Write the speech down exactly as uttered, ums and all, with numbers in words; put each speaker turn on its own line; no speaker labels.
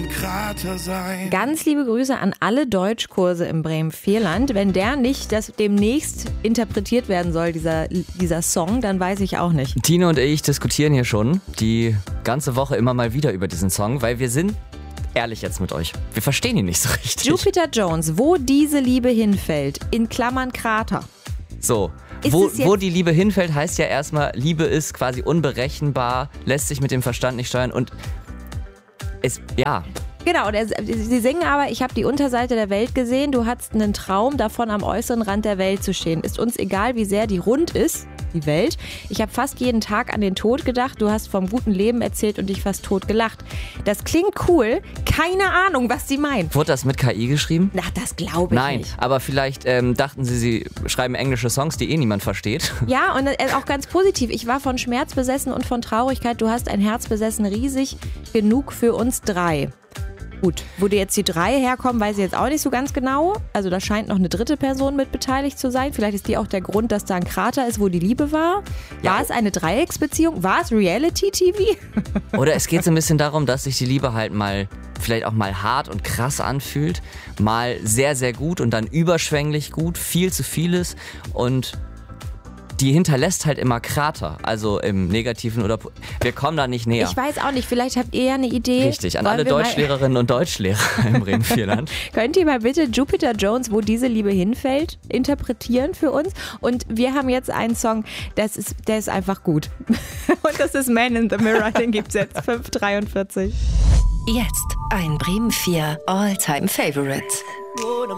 Krater sein.
Ganz liebe Grüße an alle Deutschkurse im Bremen-Vierland. Wenn der nicht das demnächst interpretiert werden soll, dieser, dieser Song, dann weiß ich auch nicht.
Tino und ich diskutieren hier schon die ganze Woche immer mal wieder über diesen Song, weil wir sind ehrlich jetzt mit euch. Wir verstehen ihn nicht so richtig.
Jupiter Jones, wo diese Liebe hinfällt, in Klammern Krater.
So,
Ist
wo,
es jetzt-
wo die Liebe hinfällt, heißt ja erstmal, Liebe ist quasi unberechenbar, lässt sich mit dem Verstand nicht steuern und es, ja,
Genau, und er, sie singen aber, ich habe die Unterseite der Welt gesehen, du hattest einen Traum davon, am äußeren Rand der Welt zu stehen. Ist uns egal, wie sehr die rund ist, die Welt. Ich habe fast jeden Tag an den Tod gedacht, du hast vom guten Leben erzählt und dich fast tot gelacht. Das klingt cool, keine Ahnung, was sie meint.
wurde das mit K I geschrieben?
Ach, das glaube ich
Nein,
nicht.
aber vielleicht ähm, dachten sie, sie schreiben englische Songs, die eh niemand versteht.
Ja, und äh, auch ganz positiv. Ich war von Schmerz besessen und von Traurigkeit. Du hast ein Herz besessen, riesig genug für uns drei. Gut, wo dir jetzt die drei herkommen, weiß ich jetzt auch nicht so ganz genau. Also da scheint noch eine dritte Person mit beteiligt zu sein. Vielleicht ist die auch der Grund, dass da ein Krater ist, wo die Liebe war.
Ja.
War es eine Dreiecksbeziehung? War es Reality-T V?
Oder es geht so ein bisschen darum, dass sich die Liebe halt mal, vielleicht auch mal hart und krass anfühlt, mal sehr, sehr gut und dann überschwänglich gut, viel zu vieles und die hinterlässt halt immer Krater, also im Negativen oder, wir kommen da nicht näher.
Ich weiß auch nicht, vielleicht habt ihr ja eine Idee.
Richtig, an
Wollen
alle
wir mal-
Deutschlehrerinnen und Deutschlehrer im Bremen-Vierland.
Könnt ihr mal bitte Jupiter Jones, wo diese Liebe hinfällt, interpretieren für uns? Und wir haben jetzt einen Song, das ist, der ist einfach gut. Und das ist Man in the Mirror, den gibt's jetzt fünf Uhr dreiundvierzig.
Jetzt ein Bremen vier All-Time Favorite.